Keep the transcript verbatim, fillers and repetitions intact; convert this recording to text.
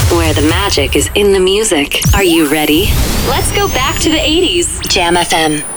where the magic is in the music. Are you ready? Let's go back to the eighties. Jam F M.